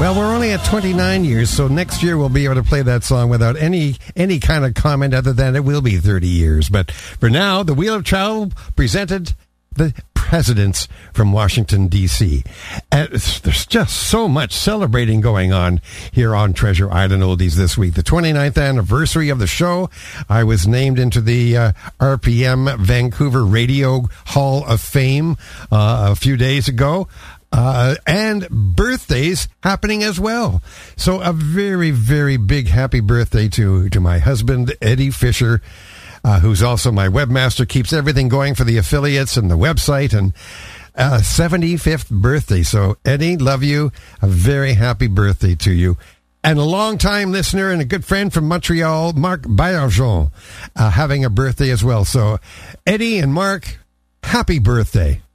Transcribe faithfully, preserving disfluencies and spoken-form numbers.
Well, we're only at twenty-nine years, so next year we'll be able to play that song without any any kind of comment other than it will be thirty years. But for now, the Wheel of Travel presented the presidents from Washington, D C And there's just so much celebrating going on here on Treasure Island Oldies this week. The twenty-ninth anniversary of the show. I was named into the uh, R P M Vancouver Radio Hall of Fame uh, a few days ago. Uh, and birthdays happening as well. So a very, very big happy birthday to, to my husband, Eddie Fisher, uh, who's also my webmaster, keeps everything going for the affiliates and the website, and uh, seventy-fifth birthday. So Eddie, love you. A very happy birthday to you. And a long-time listener and a good friend from Montreal, Marc Baillargeon, uh, having a birthday as well. So Eddie and Mark, happy birthday.